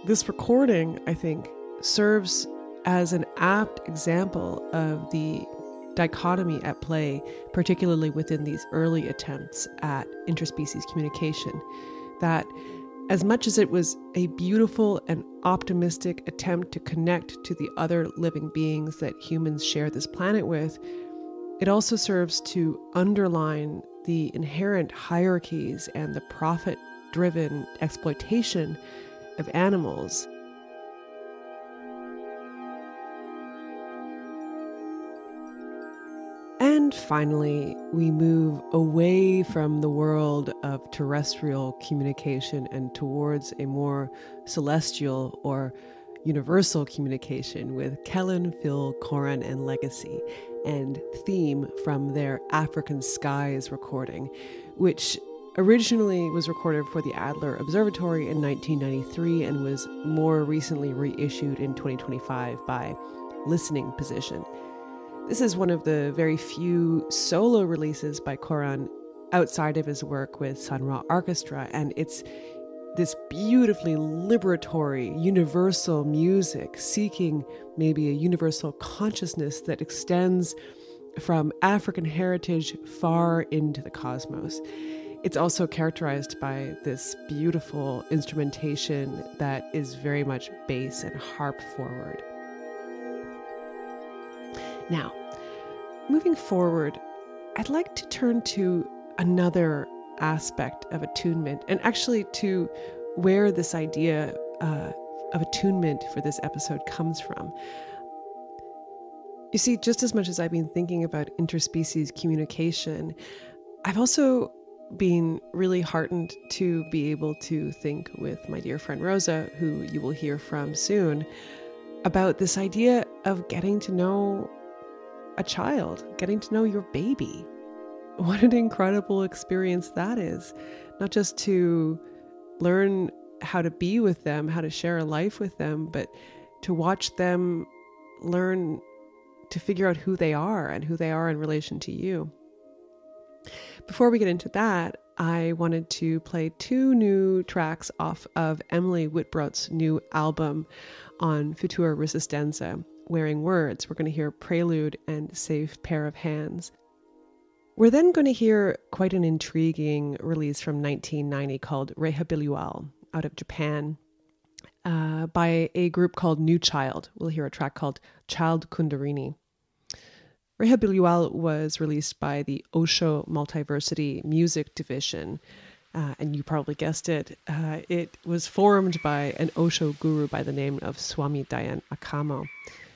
This recording, I think, serves as an apt example of the dichotomy at play, particularly within these early attempts at interspecies communication, that as much as it was a beautiful and optimistic attempt to connect to the other living beings that humans share this planet with, it also serves to underline the inherent hierarchies and the profit-driven exploitation of animals. And finally, we move away from the world of terrestrial communication and towards a more celestial or universal communication with Kellen, Phil, Coran, and Legacy, and Theme from their African Skies recording, which originally was recorded for the Adler Observatory in 1993 and was more recently reissued in 2025 by Listening Position. This is one of the very few solo releases by Coran outside of his work with Sun Ra Orchestra, and it's this beautifully liberatory, universal music seeking maybe a universal consciousness that extends from African heritage far into the cosmos. It's also characterized by this beautiful instrumentation that is very much bass and harp forward. Now, moving forward, I'd like to turn to another aspect of attunement, and actually to where this idea of attunement for this episode comes from. You see, just as much as I've been thinking about interspecies communication, I've also been really heartened to be able to think with my dear friend Rosa, who you will hear from soon, about this idea of getting to know a child, getting to know your baby. What an incredible experience that is. Not just to learn how to be with them, how to share a life with them, but to watch them learn to figure out who they are and who they are in relation to you. Before we get into that, I wanted to play two new tracks off of Emily Whitbroad's new album on Futura Resistenza, Wearing Words. We're going to hear Prelude and Safe Pair of Hands. We're then going to hear quite an intriguing release from 1990 called Rehabiliual out of Japan by a group called New Child. We'll hear a track called Child Kundarini. Rehabiliual was released by the Osho Multiversity Music Division, and you probably guessed it. It was formed by an Osho guru by the name of Swami Dayan Akamo.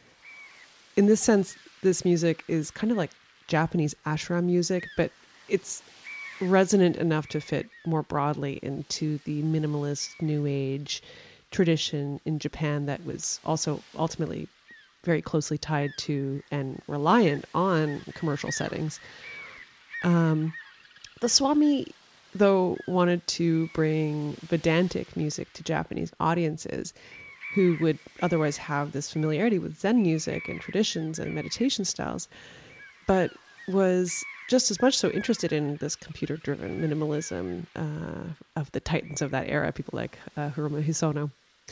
In this sense, this music is kind of like Japanese ashram music, but it's resonant enough to fit more broadly into the minimalist New Age tradition in Japan that was also ultimately very closely tied to and reliant on commercial settings. The Swami, though, wanted to bring Vedantic music to Japanese audiences who would otherwise have this familiarity with Zen music and traditions and meditation styles, but was just as much so interested in this computer-driven minimalism of the titans of that era, people like Hiromu Hisono.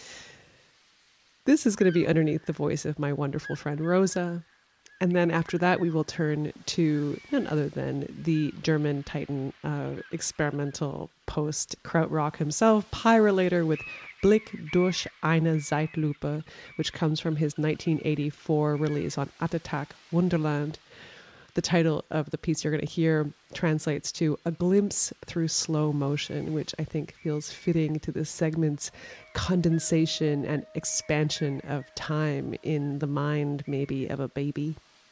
This is going to be underneath the voice of my wonderful friend Rosa. And then after that, we will turn to none other than the German titan experimental post-krautrock himself, Pyrolator, with Blick durch eine Zeitlupe, which comes from his 1984 release on Attack Wunderland. The title of the piece you're going to hear translates to A Glimpse Through Slow Motion, which I think feels fitting to this segment's condensation and expansion of time in the mind, maybe, of a baby.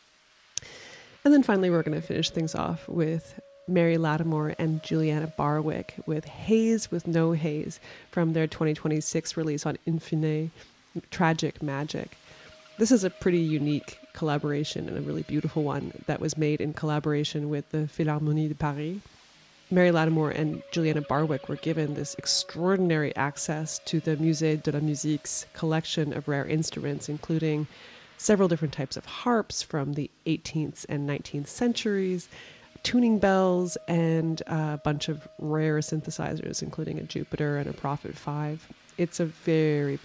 And then finally, we're going to finish things off with Mary Lattimore and Juliana Barwick with Haze with No Haze from their 2026 release on Infine, Tragic Magic. This is a pretty unique collaboration and a really beautiful one that was made in collaboration with the Philharmonie de Paris. Mary Lattimore and Juliana Barwick were given this extraordinary access to the Musée de la Musique's collection of rare instruments, including several different types of harps from the 18th and 19th centuries, tuning bells, and a bunch of rare synthesizers, including a Jupiter and a Prophet 5. It's a very